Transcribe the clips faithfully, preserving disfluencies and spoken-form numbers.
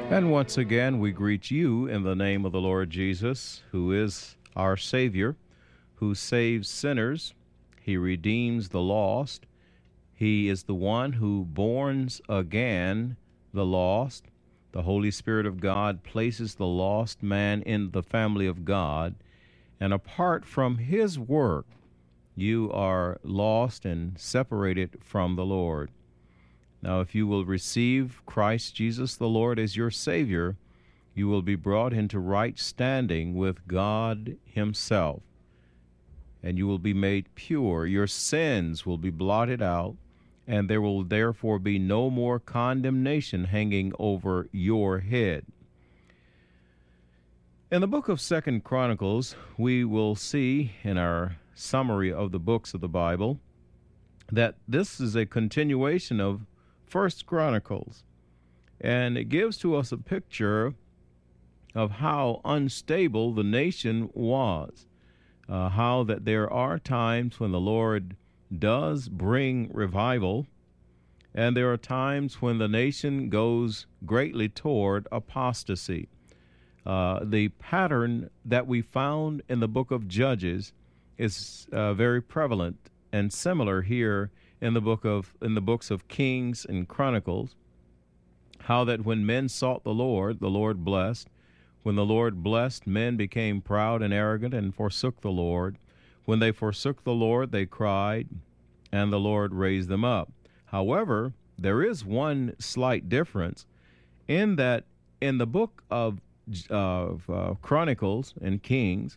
And once again, we greet you in the name of the Lord Jesus, who is our Savior, who saves sinners. He redeems the lost. He is the one who borns again the lost. The Holy Spirit of God places the lost man in the family of God. And apart from his work, you are lost and separated from the Lord. Now, if you will receive Christ Jesus the Lord as your Savior, you will be brought into right standing with God Himself, and you will be made pure. Your sins will be blotted out, and there will therefore be no more condemnation hanging over your head. In the book of Second Chronicles, we will see in our summary of the books of the Bible that this is a continuation of First Chronicles, and it gives to us a picture of how unstable the nation was, uh, how that there are times when the Lord does bring revival, and there are times when the nation goes greatly toward apostasy. Uh, the pattern that we found in the book of Judges is uh, very prevalent and similar here in the book of in the books of Kings and Chronicles. How that when men sought the Lord, the Lord blessed. When the Lord blessed, men became proud and arrogant and forsook the Lord. When they forsook the Lord, they cried, and the Lord raised them up. However, there is one slight difference in that in the book of, of uh, Chronicles and Kings,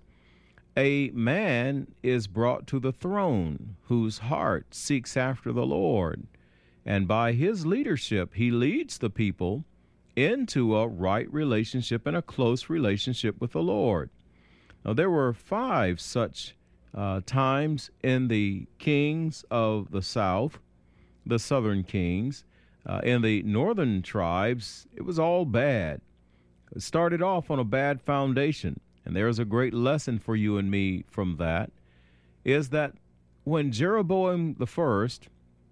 a man is brought to the throne whose heart seeks after the Lord. And by his leadership, he leads the people into a right relationship and a close relationship with the Lord. Now, there were five such uh, times in the kings of the south, the southern kings. Uh, in the northern tribes, it was all bad. It started off on a bad foundation. And there's a great lesson for you and me from that, is that when Jeroboam the first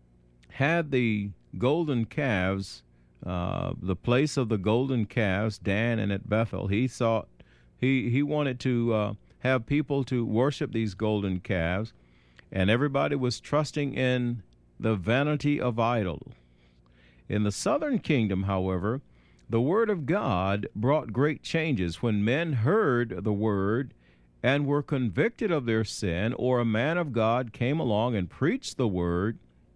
had the golden calves, uh, the place of the golden calves, Dan and at Bethel, he thought he, he wanted to uh, have people to worship these golden calves, and everybody was trusting in the vanity of idols. In the southern kingdom, however, the word of God brought great changes. When men heard the word and were convicted of their sin, or a man of God came along and preached the word,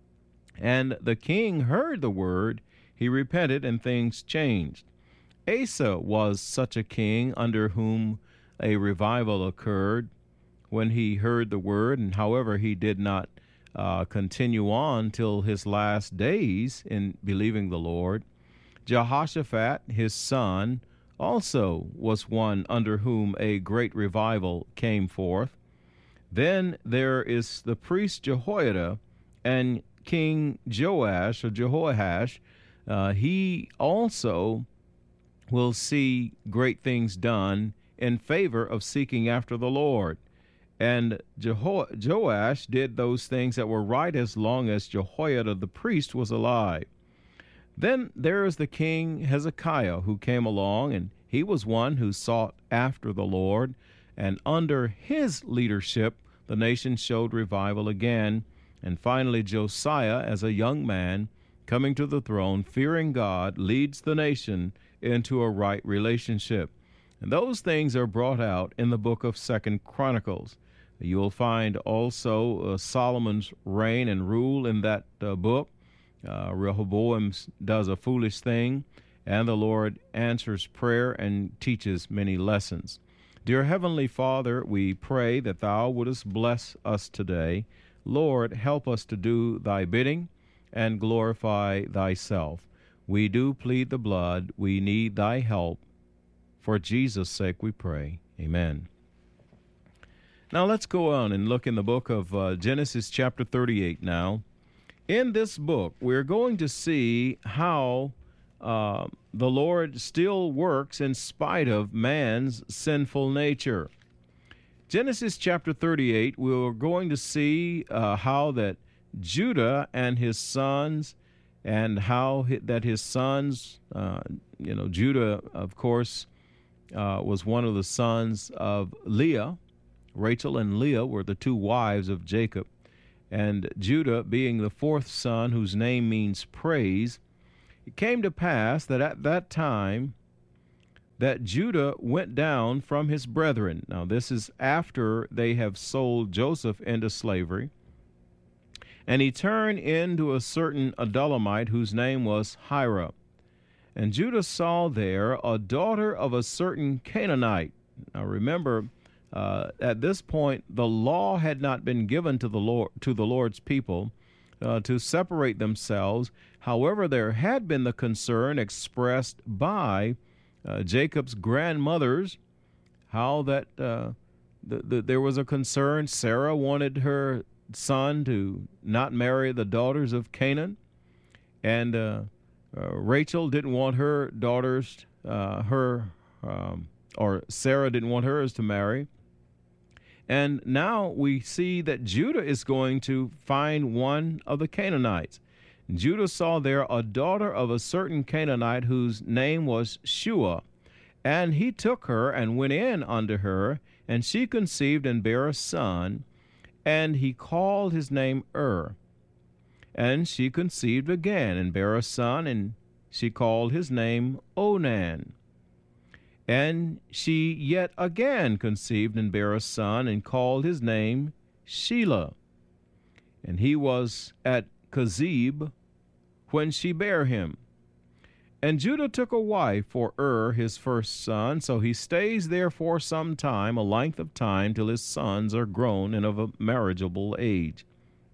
and the king heard the word, he repented and things changed. Asa was such a king under whom a revival occurred when he heard the word, and however he did not uh, continue on till his last days in believing the Lord. Jehoshaphat, his son, also was one under whom a great revival came forth. Then there is the priest Jehoiada and King Joash or Jehoash. Uh, he also will see great things done in favor of seeking after the Lord. And Jeho- Joash did those things that were right as long as Jehoiada the priest was alive. Then there is the king Hezekiah, who came along, and he was one who sought after the Lord. And under his leadership, the nation showed revival again. And finally, Josiah, as a young man, coming to the throne, fearing God, leads the nation into a right relationship. And those things are brought out in the book of Second Chronicles. You will find also uh, Solomon's reign and rule in that uh, book. Uh, Rehoboam does a foolish thing, and the Lord answers prayer and teaches many lessons. Dear Heavenly Father, we pray that Thou wouldest bless us today. Lord, help us to do Thy bidding and glorify Thyself. We do plead the blood. We need Thy help. For Jesus' sake we pray. Amen. Now let's go on and look in the book of uh, Genesis chapter thirty-eight now. In this book, we're going to see how uh, the Lord still works in spite of man's sinful nature. Genesis chapter thirty-eight, we're going to see uh, how that Judah and his sons and how hi- that his sons, uh, you know, Judah, of course, uh, was one of the sons of Leah. Rachel and Leah were the two wives of Jacob. And Judah, being the fourth son, whose name means praise, it came to pass that at that time that Judah went down from his brethren. Now, this is after they have sold Joseph into slavery. And he turned into a certain Adullamite whose name was Hira. And Judah saw there a daughter of a certain Canaanite. Now, remember, Uh, at this point, the law had not been given to the Lord to the Lord's people uh, to separate themselves. However, there had been the concern expressed by uh, Jacob's grandmothers, how that uh, the, the, there was a concern. Sarah wanted her son to not marry the daughters of Canaan, and uh, uh, Rachel didn't want her daughters, uh, her um, or Sarah didn't want hers to marry. And now we see that Judah is going to find one of the Canaanites. Judah saw there a daughter of a certain Canaanite whose name was Shua. And he took her and went in unto her, and she conceived and bare a son, and he called his name Ur. And she conceived again and bare a son, and she called his name Onan. And she yet again conceived and bare a son, and called his name Shelah. And he was at Kezib when she bare him. And Judah took a wife for Ur his first son, so he stays there for some time, a length of time, till his sons are grown and of a marriageable age.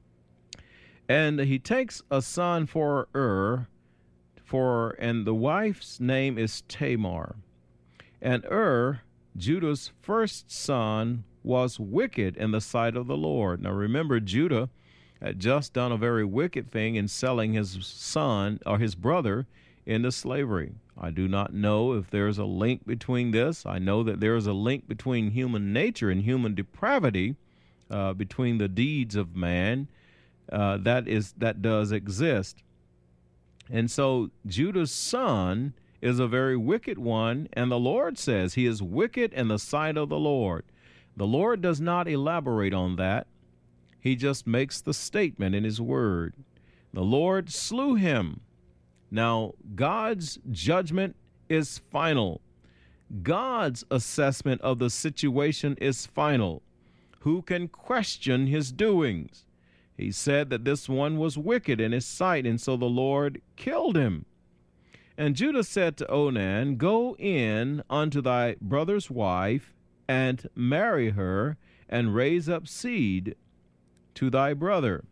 And he takes a son for Ur, for and the wife's name is Tamar. And Ur, Judah's first son, was wicked in the sight of the Lord. Now remember, Judah had just done a very wicked thing in selling his son or his brother into slavery. I do not know if there's a link between this. I know that there is a link between human nature and human depravity, uh, between the deeds of man. Uh, that is that does exist. And so Judah's son is a very wicked one, and the Lord says he is wicked in the sight of the Lord. The Lord does not elaborate on that. He just makes the statement in his word. The Lord slew him. Now, God's judgment is final. God's assessment of the situation is final. Who can question his doings? He said that this one was wicked in his sight, and so the Lord killed him. And Judah said to Onan, Go in unto thy brother's wife, and marry her, and raise up seed to thy brother.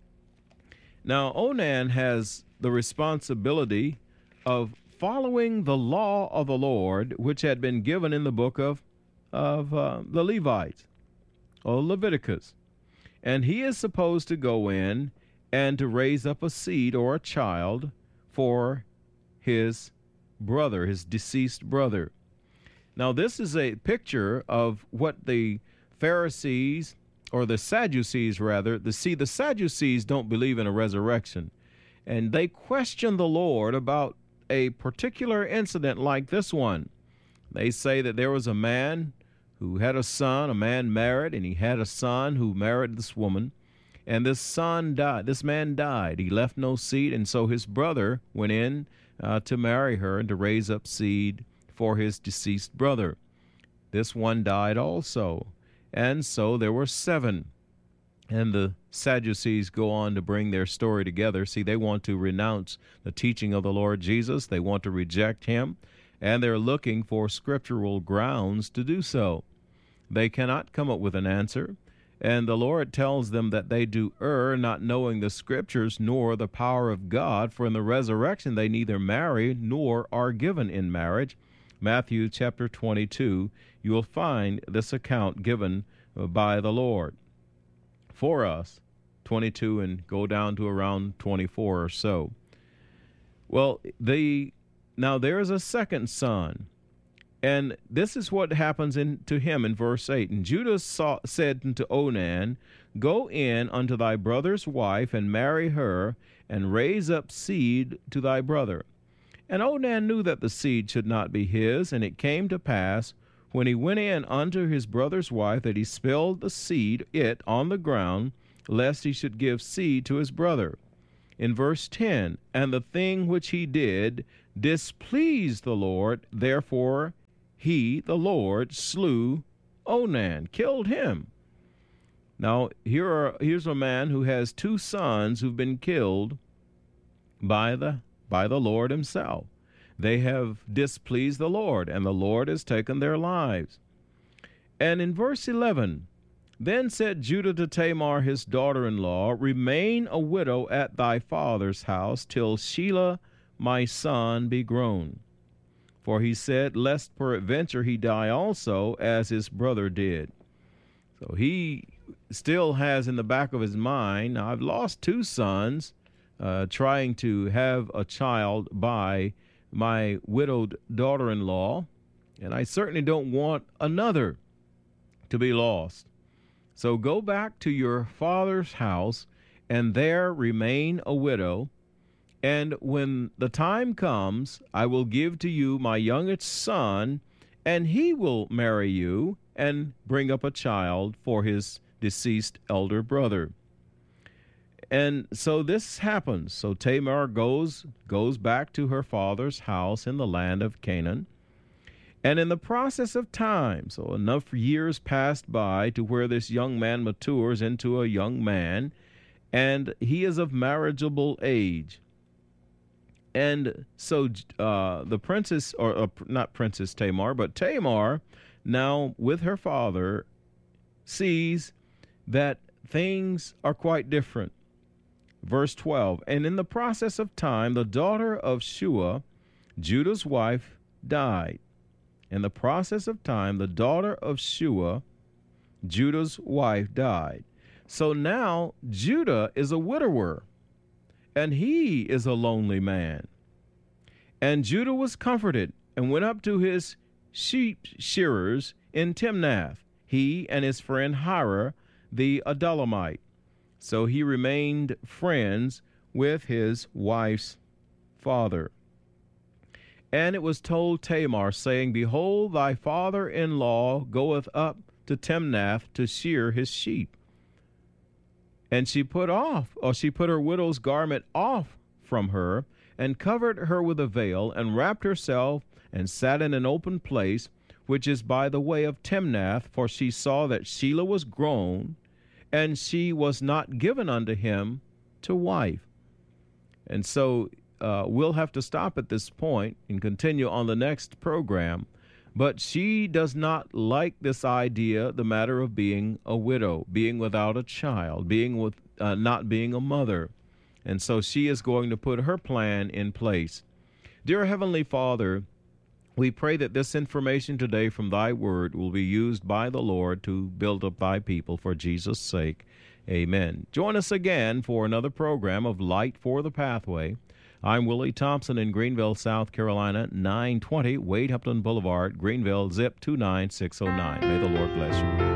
Now, Onan has the responsibility of following the law of the Lord, which had been given in the book of, of uh, the Levites, or Leviticus. And he is supposed to go in and to raise up a seed or a child for his brother, his deceased brother. Now, this is a picture of what the Pharisees, or the Sadducees rather, the see the Sadducees don't believe in a resurrection, and they question the Lord about a particular incident like this one. They say that there was a man who had a son, a man married, and he had a son who married this woman, and this son died. This man died. He left no seed, and so his brother went in Uh, to marry her and to raise up seed for his deceased brother. This one died also, and so there were seven. And the Sadducees go on to bring their story together. See, they want to renounce the teaching of the Lord Jesus. They want to reject him, and they're looking for scriptural grounds to do so. They cannot come up with an answer, and the Lord tells them that they do err, not knowing the scriptures nor the power of God, for in the resurrection they neither marry nor are given in marriage. Matthew chapter twenty-two, you will find this account given by the Lord for us, twenty-two, and go down to around twenty-four or so. Well, the now there is a second son, And this is what happens in, to him in verse eight. And Judah saw, said unto Onan, Go in unto thy brother's wife, and marry her, and raise up seed to thy brother. And Onan knew that the seed should not be his, and it came to pass, when he went in unto his brother's wife, that he spilled the seed, it, on the ground, lest he should give seed to his brother. In verse ten, And the thing which he did displeased the Lord, therefore he, the Lord, slew Onan, killed him. Now, here are, here's a man who has two sons who've been killed by the, by the Lord himself. They have displeased the Lord, and the Lord has taken their lives. And in verse eleven, Then said Judah to Tamar his daughter-in-law, Remain a widow at thy father's house, till Shelah my son be grown. For he said, Lest peradventure he die also, as his brother did. So he still has in the back of his mind, now I've lost two sons, uh, trying to have a child by my widowed daughter-in-law, and I certainly don't want another to be lost. So go back to your father's house, and there remain a widow, and when the time comes, I will give to you my youngest son, and he will marry you and bring up a child for his deceased elder brother. And so this happens. So Tamar goes goes back to her father's house in the land of Canaan. And in the process of time, so enough years passed by to where this young man matures into a young man, and he is of marriageable age. And so uh, the princess, or uh, not Princess Tamar, but Tamar, now with her father, sees that things are quite different. Verse twelve, And in the process of time, the daughter of Shua, Judah's wife, died. In the process of time, the daughter of Shua, Judah's wife, died. So now Judah is a widower, and he is a lonely man. And Judah was comforted, and went up to his sheep shearers in Timnath, he and his friend Hira the Adullamite. So he remained friends with his wife's father. And it was told Tamar, saying, Behold, thy father-in-law goeth up to Timnath to shear his sheep. And she put off, or she put her widow's garment off from her, and covered her with a veil, and wrapped herself, and sat in an open place, which is by the way of Timnath, for she saw that Shelah was grown, and she was not given unto him to wife. And so uh, we'll have to stop at this point and continue on the next program. But she does not like this idea, the matter of being a widow, being without a child, being with uh, not being a mother. And so she is going to put her plan in place. Dear Heavenly Father, we pray that this information today from thy word will be used by the Lord to build up thy people for Jesus' sake. Amen. Join us again for another program of Light for the Pathway. I'm Willie Thompson in Greenville, South Carolina, nine twenty Wade Hampton Boulevard, Greenville, zip two nine six oh nine. May the Lord bless you.